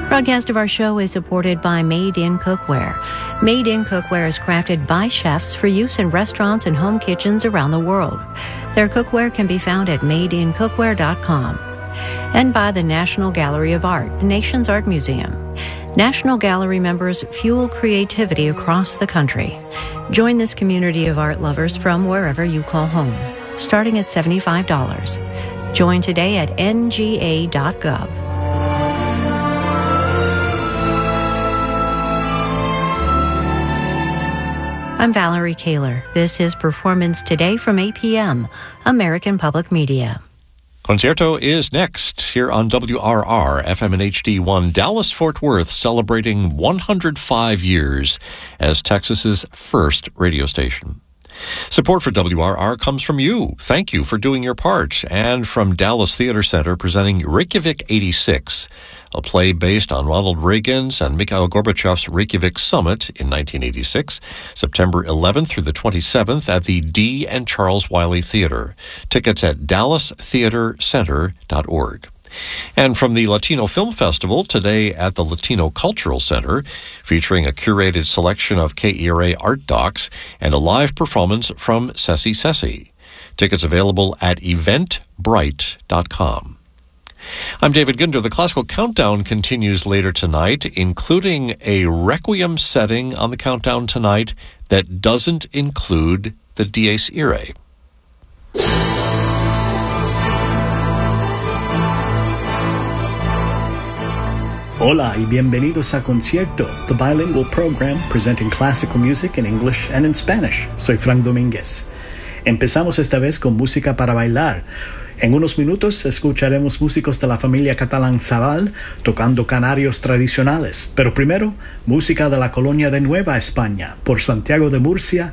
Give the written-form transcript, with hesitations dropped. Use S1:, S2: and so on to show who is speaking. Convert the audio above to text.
S1: Broadcast of our show is supported by Made in Cookware. Made in Cookware is crafted by chefs for use in restaurants and home kitchens around the world. Their cookware can be found at madeincookware.com. And by the National Gallery of Art, the nation's art museum. National Gallery members fuel creativity across the country. Join this community of art lovers from wherever you call home, starting at $75. Join today at nga.gov. I'm Valerie Kaler. This is Performance Today from APM, American Public Media.
S2: Concierto is next here on WRR FM and HD1. Dallas-Fort Worth celebrating 105 years as Texas's first radio station. Support for WRR comes from you. Thank you for doing your part. And from Dallas Theater Center presenting Reykjavik 86, a play based on Ronald Reagan's and Mikhail Gorbachev's Reykjavik Summit in 1986, September 11th through the 27th at the D. and Charles Wiley Theater. Tickets at dallastheatercenter.org. And from the Latino Film Festival, today at the Latino Cultural Center, featuring a curated selection of KERA art docs and a live performance from Ceci Ceci. Tickets available at eventbrite.com. I'm David Ginder. The Classical Countdown continues later tonight, including a Requiem setting on the countdown tonight that doesn't include the Dies Irae.
S3: Hola y bienvenidos a Concierto, the bilingual program presenting classical music in English and in Spanish. Soy Frank Domínguez. Empezamos esta vez con música para bailar. En unos minutos escucharemos músicos de la familia Catalán-Zabal tocando canarios tradicionales. Pero primero, música de la colonia de Nueva España por Santiago de Murcia